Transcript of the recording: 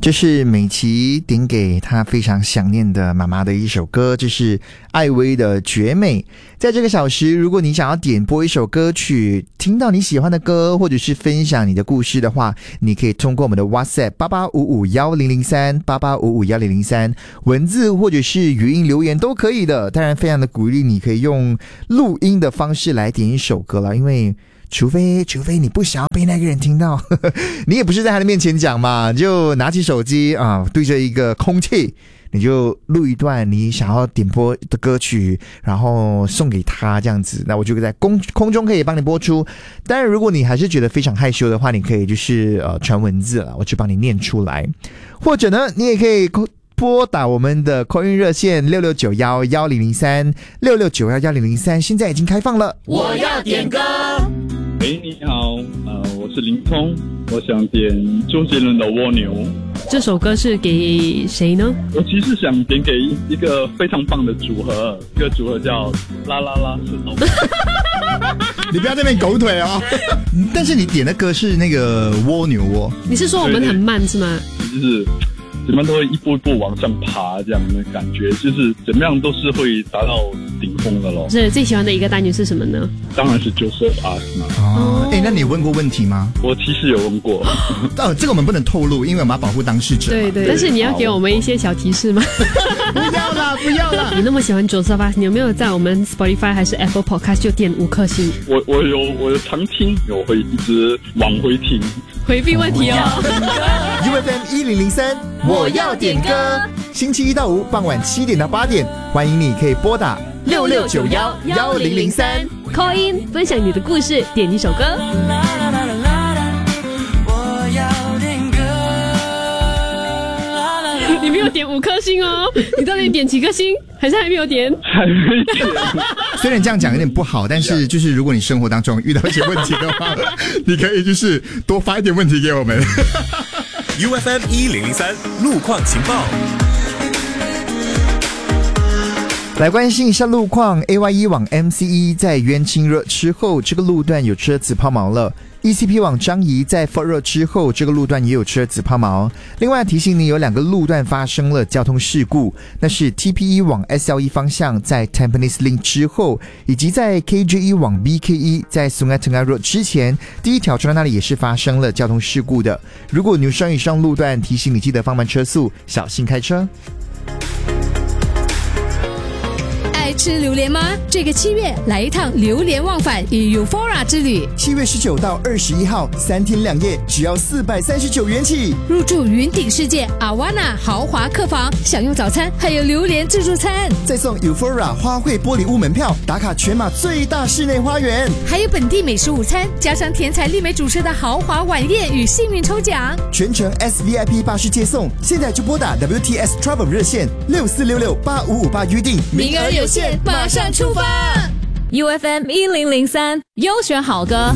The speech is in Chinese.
这是美琪点给她非常想念的妈妈的一首歌，这是艾薇的《绝美》。在这个小时，如果你想要点播一首歌曲，听到你喜欢的歌，或者是分享你的故事的话，你可以通过我们的 WhatsApp 88551003 88551003文字或者是语音留言都可以的。当然非常的鼓励你可以用录音的方式来点一首歌了，因为除非你不想要被那个人听到你也不是在他的面前讲嘛，就拿起手机对着一个空气，你就录一段你想要点播的歌曲，然后送给他这样子，那我就在空中可以帮你播出。当然如果你还是觉得非常害羞的话，你可以就是传文字了，我就帮你念出来，或者呢你也可以拨打我们的 call in 热线66911003 66911003，现在已经开放了。 我要点歌。 你好，我是林聪，我想点周杰伦的《蜗牛》。 这首歌是给谁呢？ 我其实想点给一个非常棒的组合，这个组合叫啦啦啦石头。 你不要在那边狗腿哦。但是你点的歌是那个蜗牛哦。 你是说我们很慢是吗？ 就是怎么样都会一步一步往上爬，这样的感觉，就是怎么样都是会达到顶峰的咯。 是最喜欢的一个单元是什么呢？ 当然是Joseph Ask嘛。 那你有问过问题吗？ 我其实有问过。 这个我们不能透露，因为我们要保护当事者。 对，但是你要给我们一些小提示吗？不要啦！你那么喜欢Joseph Ask，你有没有在我们 Spotify 还是 Apple Podcast 就点5颗星？ 我有常听，我会一直往回听。 回避问题哦。 UFM 1003，我要点歌。星期一到五傍晚7点到8点，欢迎你可以拨打 66911003 call in 分享你的故事，点一首歌。你没有点5颗星哦，你到底点几颗星？还是还没有点？ 还没点。 虽然这样讲有点不好，但是就是如果你生活当中遇到一些问题的话，你可以就是多发一点问题给我们。 UFM 1003路况情报。 来关心一下路况 ，AY1 往 MCE 在冤亲热之后，这个路段有车子抛锚了。ECP 往张仪在 Fort Road 之后，这个路段也有车子抛锚。另外提醒你，有2个路段发生了交通事故，那是 TP1 往 SL1 方向在 Tampines Link 之后，以及在 KJ1 往 BK1 在 Sungai Tengah Road 之前，第一条车那里也是发生了交通事故的。如果你有上以上路段，提醒你记得放慢车速，小心开车。 爱吃榴莲吗？这个7月来一趟榴莲忘返与 Euphoria 之旅。 7月19到21号3天2夜，只要439元起。 入住云顶世界 Awana 豪华客房，享用早餐，还有榴莲自助餐， 再送 Euphoria 花卉玻璃屋门票，打卡全马最大室内花园， 还有本地美食午餐，加上甜彩丽美主持的豪华晚宴与幸运抽奖， 全程 SVIP 巴士接送。现在就拨打 WTS Travel 热线64668558预定， 名额有限，马上出发。 UFM 1003优选好歌。